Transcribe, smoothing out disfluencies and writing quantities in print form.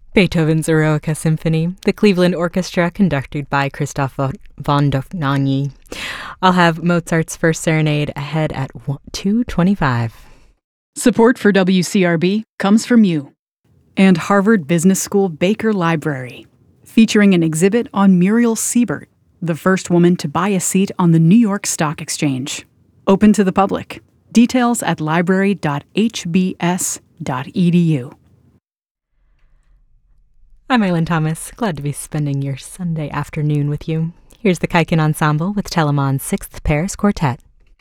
Beethoven's Eroica Symphony, the Cleveland Orchestra, conducted by Christoph von Dohnanyi. I'll have Mozart's First Serenade ahead at 2:25. Support for WCRB comes from you and Harvard Business School Baker Library, featuring an exhibit on Muriel Siebert, the first woman to buy a seat on the New York Stock Exchange. Open to the public. Details at library.hbs.edu. I'm Eileen Thomas, glad to be spending your Sunday afternoon with you. Here's the Kaiken Ensemble with Telemann's Sixth Paris Quartet.